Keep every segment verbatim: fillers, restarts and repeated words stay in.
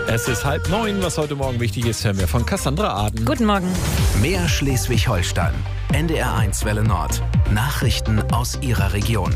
Es ist halb neun, was heute Morgen wichtig ist, hören wir von Cassandra Aden. Guten Morgen. Mehr Schleswig-Holstein. N D R eins Welle Nord. Nachrichten aus Ihrer Region.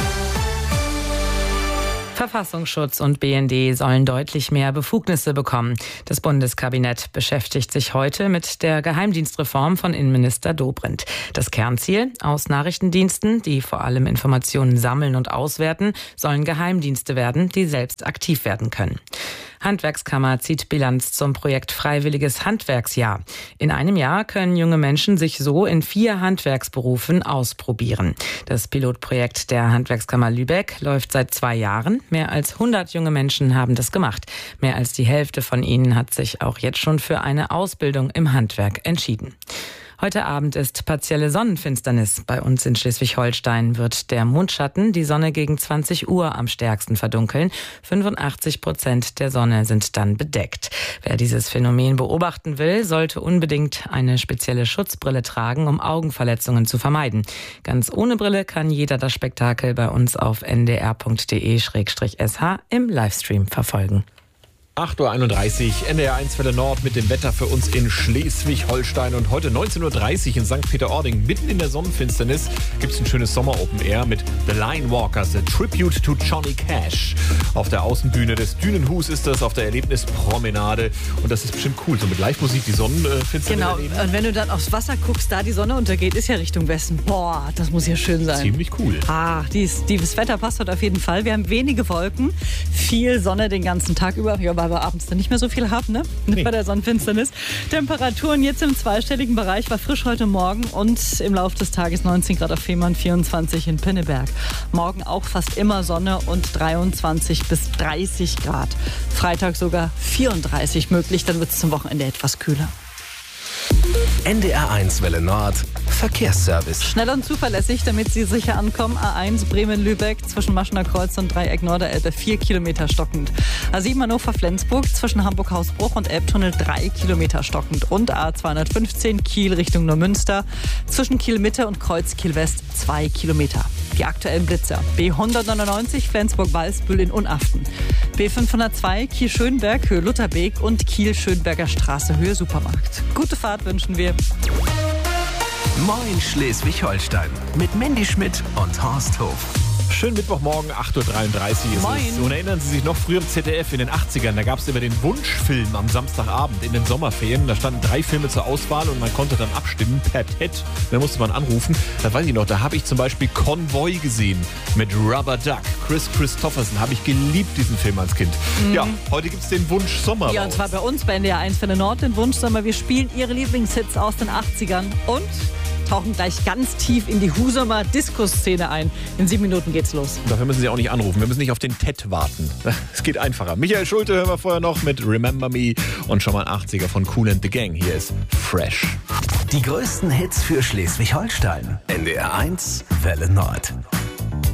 Verfassungsschutz und B N D sollen deutlich mehr Befugnisse bekommen. Das Bundeskabinett beschäftigt sich heute mit der Geheimdienstreform von Innenminister Dobrindt. Das Kernziel: Aus Nachrichtendiensten, die vor allem Informationen sammeln und auswerten, sollen Geheimdienste werden, die selbst aktiv werden können. Handwerkskammer zieht Bilanz zum Projekt Freiwilliges Handwerksjahr. In einem Jahr können junge Menschen sich so in vier Handwerksberufen ausprobieren. Das Pilotprojekt der Handwerkskammer Lübeck läuft seit zwei Jahren. Mehr als hundert junge Menschen haben das gemacht. Mehr als die Hälfte von ihnen hat sich auch jetzt schon für eine Ausbildung im Handwerk entschieden. Heute Abend ist partielle Sonnenfinsternis. Bei uns in Schleswig-Holstein wird der Mondschatten die Sonne gegen zwanzig Uhr am stärksten verdunkeln. fünfundachtzig Prozent der Sonne sind dann bedeckt. Wer dieses Phänomen beobachten will, sollte unbedingt eine spezielle Schutzbrille tragen, um Augenverletzungen zu vermeiden. Ganz ohne Brille kann jeder das Spektakel bei uns auf n d r punkt d e slash s h im Livestream verfolgen. acht Uhr einunddreißig, N D R eins Welle Nord mit dem Wetter für uns in Schleswig-Holstein. Und heute neunzehn Uhr dreißig in Sankt Peter-Ording, mitten in der Sonnenfinsternis, gibt es ein schönes Sommer-Open-Air mit The Line Walkers, a Tribute to Johnny Cash. Auf der Außenbühne des Dünenhus ist das, auf der Erlebnispromenade. Und das ist bestimmt cool, so mit Live-Musik die Sonnenfinsternis Genau, erleben. und wenn du dann aufs Wasser guckst, da die Sonne untergeht, ist ja Richtung Westen. Boah, das muss ja schön sein. Ziemlich cool. Ah, dies, dieses Wetter passt heute auf jeden Fall. Wir haben wenige Wolken, viel Sonne den ganzen Tag über. Ja, weil wir abends dann nicht mehr so viel haben, ne? Nee. Bei der Sonnenfinsternis. Temperaturen jetzt im zweistelligen Bereich, war frisch heute Morgen und im Laufe des Tages neunzehn Grad auf Fehmarn, vierundzwanzig in Pinneberg. Morgen auch fast immer Sonne und dreiundzwanzig bis dreißig Grad. Freitag sogar vierunddreißig möglich, dann wird es zum Wochenende etwas kühler. N D R eins Welle Nord. Verkehrsservice. Schnell und zuverlässig, damit Sie sicher ankommen. A eins Bremen-Lübeck zwischen Maschener Kreuz und Dreieck Norderelbe vier Kilometer stockend. A sieben Hannover-Flensburg zwischen Hamburg-Hausbruch und Elbtunnel drei Kilometer stockend. Und A zweihundertfünfzehn Kiel Richtung Neumünster zwischen Kiel-Mitte und Kreuz Kiel-West zwei Kilometer. Die aktuellen Blitzer: B hundertneunundneunzig Flensburg-Walsbüll in Unaften, B fünfhundertzwei Kiel-Schönberg Höhe Lutherbeek und Kiel-Schönberger Straße Höhe Supermarkt. Gute Fahrt wünschen wir. Moin Schleswig-Holstein. Mit Mandy Schmidt und Horst Hof. Schönen Mittwochmorgen, acht Uhr dreiunddreißig ist Moin. es. Und erinnern Sie sich noch, früher im Z D F in den achtzigern, da gab es immer den Wunschfilm am Samstagabend in den Sommerferien. Da standen drei Filme zur Auswahl und man konnte dann abstimmen per T E D. Da musste man anrufen. Da weiß ich noch, da habe ich zum Beispiel Konvoi gesehen mit Rubber Duck. Chris Christopherson, habe ich geliebt, diesen Film als Kind. Mhm. Ja, heute gibt es den Wunsch Sommer. Ja, und zwar bei uns bei N D R eins Welle Nord, den Wunsch Sommer. Wir spielen Ihre Lieblingshits aus den achtzigern und tauchen gleich ganz tief in die Husumer Disco-Szene ein. In sieben Minuten geht's los. Dafür müssen Sie auch nicht anrufen. Wir müssen nicht auf den T E D warten. Es geht einfacher. Michael Schulte hören wir vorher noch mit Remember Me und schon mal ein achtziger von Kool and the Gang. Hier ist Fresh. Die größten Hits für Schleswig-Holstein. N D R eins Welle Nord.